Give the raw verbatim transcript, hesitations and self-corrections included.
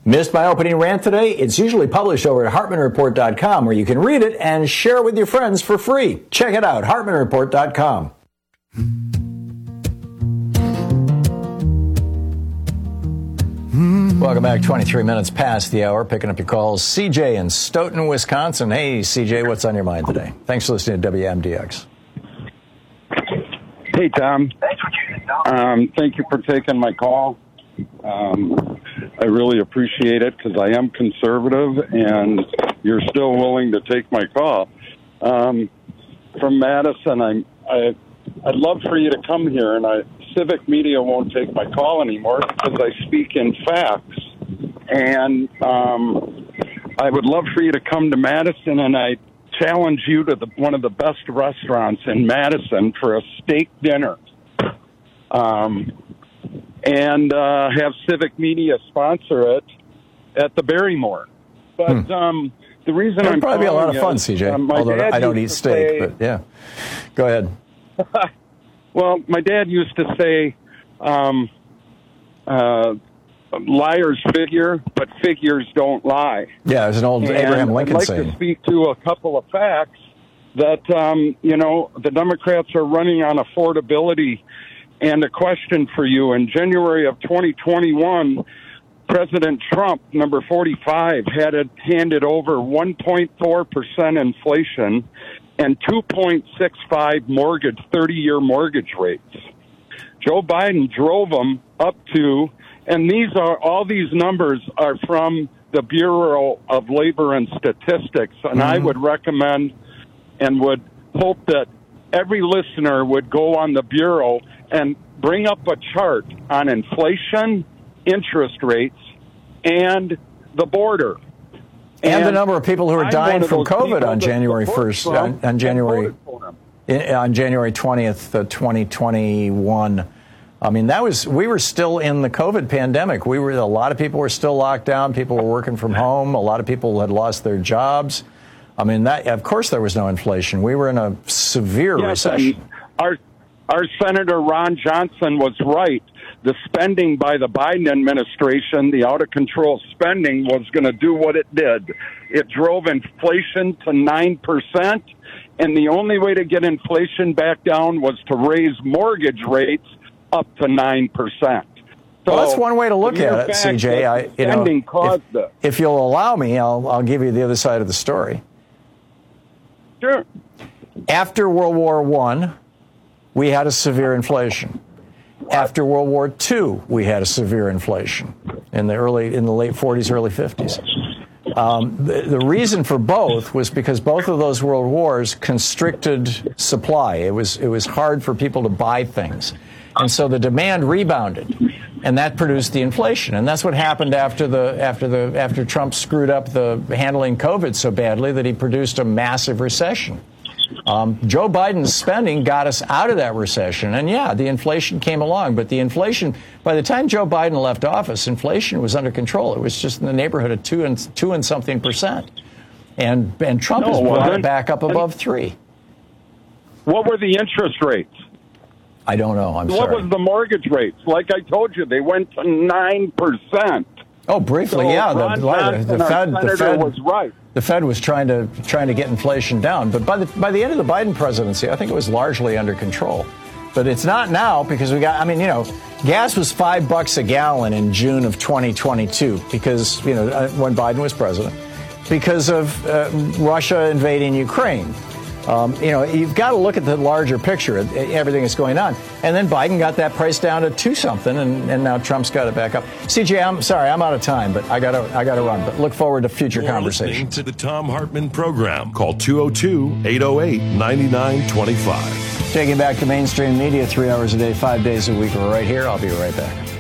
Missed my opening rant today? It's usually published over at Hartman Report dot com, where you can read it and share it with your friends for free. Check it out, Hartman Report dot com. Welcome back. twenty-three minutes past the hour. Picking up your calls. C J in Stoughton, Wisconsin. Hey, C J, what's on your mind today? Thanks for listening to W M D X. Hey, Tom. Um, thank you for taking my call. Um, I really appreciate it because I am conservative, and you're still willing to take my call. Um, from Madison, I'm, I, I'd love for you to come here, and I, civic media won't take my call anymore because I speak in facts. And um, I would love for you to come to Madison, and I challenge you to the, one of the best restaurants in Madison for a steak dinner. Um, and uh, have civic media sponsor it at the Barrymore. But hmm. um, the reason It'll I'm probably be a lot of fun, is, C J, uh, although I don't eat steak, say, but yeah. Go ahead. Well, my dad used to say, um, uh, liars figure, but figures don't lie. Yeah, there's an old and Abraham Lincoln I'd like saying. to speak to a couple of facts that, um, you know, the Democrats are running on affordability. And a question for you. In January of twenty twenty-one, President Trump, number forty-five, had it handed over one point four percent inflation and two point six five mortgage, thirty-year mortgage rates. Joe Biden drove them up to, and these are, all these numbers are from the Bureau of Labor and Statistics, and mm-hmm. I would recommend and would hope that every listener would go on the Bureau and bring up a chart on inflation, interest rates, and the border. And, and the number of people who are dying from COVID on January first, on, on January on January twentieth, uh, twenty twenty-one. I mean, that was, we were still in the COVID pandemic. We were, a lot of people were still locked down. People were working from home. A lot of people had lost their jobs. I mean, that, of course there was no inflation. We were in a severe yes, recession. Our Our Senator Ron Johnson was right. The spending by the Biden administration, the out-of-control spending, was going to do what it did. It drove inflation to nine percent, and the only way to get inflation back down was to raise mortgage rates up to nine percent. So well, that's one way to look at it, C J. I, you know, if, if you'll allow me, I'll, I'll give you the other side of the story. Sure. After World War One, we had a severe inflation. After World War Two, we had a severe inflation in the early, in the late forties, early fifties. Um, the, the reason for both was because both of those world wars constricted supply. It was it was hard for people to buy things, and so the demand rebounded, and that produced the inflation. And that's what happened after the after the after Trump screwed up the handling COVID so badly that he produced a massive recession. Um, Joe Biden's spending got us out of that recession. And, yeah, the inflation came along. But the inflation, by the time Joe Biden left office, inflation was under control. It was just in the neighborhood of two and two and something percent. And, and Trump no, has brought it back up above three. What were the interest rates? I don't know. I'm what sorry. What was the mortgage rates? Like I told you, they went to nine percent. Oh, briefly, so yeah. The, the, the, Fed, the Fed was right. The Fed was trying to trying to get inflation down, but by the by the end of the Biden presidency, I think it was largely under control. But it's not now because we got. I mean, you know, gas was five bucks a gallon in June of twenty twenty-two because you know when Biden was president, because of uh, Russia invading Ukraine. Um, you know, you've got to look at the larger picture, everything that's going on. And then Biden got that price down to two something, and, and now Trump's got it back up. C J, I'm sorry, I'm out of time, but I got to I got to run. But look forward to future You're conversations. To the Thom Hartmann program, call two oh two, eight oh eight, nine nine two five. Taking back the mainstream media three hours a day, five days a week. We're right here. I'll be right back.